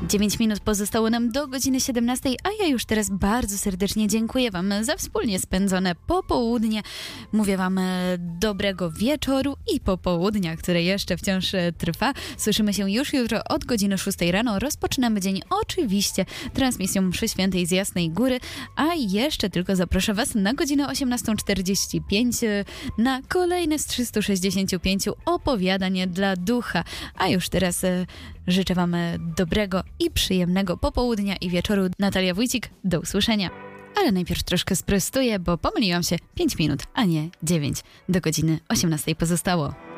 9 minut pozostało nam do godziny 17, a ja już teraz bardzo serdecznie dziękuję Wam za wspólnie spędzone popołudnie. Mówię Wam dobrego wieczoru i popołudnia, które jeszcze wciąż trwa. Słyszymy się już jutro od godziny 6 rano. Rozpoczynamy dzień oczywiście transmisją mszy świętej z Jasnej Góry, a jeszcze tylko zaproszę Was na godzinę 18:45 na kolejne z 365 opowiadań dla ducha. A już teraz życzę Wam dobrego i przyjemnego popołudnia i wieczoru. Natalia Wójcik, do usłyszenia. Ale najpierw troszkę sprostuję, bo pomyliłam się. 5 minut, a nie 9. Do godziny 18 pozostało.